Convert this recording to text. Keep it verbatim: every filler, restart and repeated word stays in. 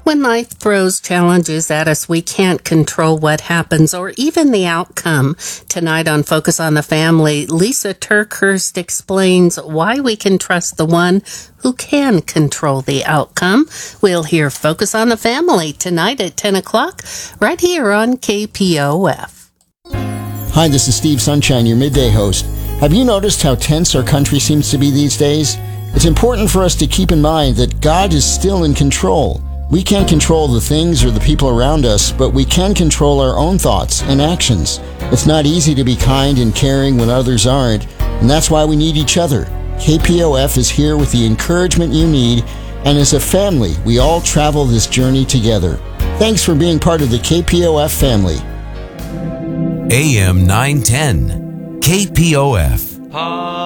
When life throws challenges at us, we can't control what happens or even the outcome. Tonight on Focus on the Family, Lisa TerKeurst explains why we can trust the one who can control the outcome. We'll hear Focus on the Family tonight at ten o'clock, right here on K P O F. Hi, this is Steve Sunshine, your midday host. Have you noticed how tense our country seems to be these days? It's important for us to keep in mind that God is still in control. We can't control the things or the people around us, but we can control our own thoughts and actions. It's not easy to be kind and caring when others aren't, and that's why we need each other. K P O F is here with the encouragement you need, and as a family, we all travel this journey together. Thanks for being part of the K P O F family. A M nine ten, K P O F.